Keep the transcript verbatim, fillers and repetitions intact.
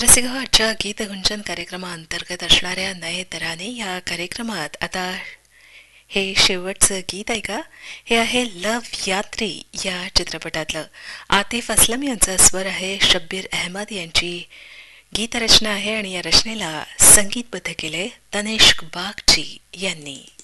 रसिकाच्या गीतगुंजन कार्यक्रमाअंतर्गत असणाऱ्या नये तराने या कार्यक्रमात आता हे शेवटचं गीत ऐका. हे आहे लव यात्री या चित्रपटातलं. आतिफ असलम यांचा स्वर आहे, शब्बीर अहमद यांची गीतरचना आहे आणि या रचनेला संगीतबद्ध केले तनिष्क बागची यांनी.